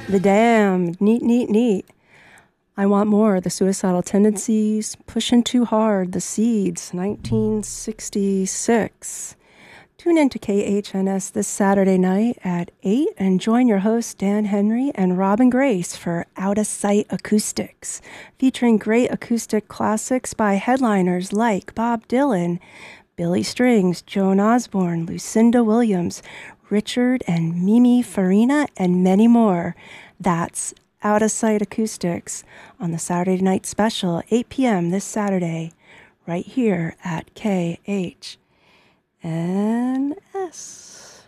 The Damned. Neat, neat, neat. I Want More, The Suicidal Tendencies, Pushing Too Hard, The Seeds, 1966. Tune in to KHNS this Saturday night at 8 and join your hosts Dan Henry and Robin Grace for Out of Sight Acoustics, featuring great acoustic classics by headliners like Bob Dylan, Billy Strings, Joan Osborne, Lucinda Williams, Richard and Mimi Farina, and many more. That's Out of Sight Acoustics on the Saturday Night Special, 8 p.m. this Saturday, right here at KHNS.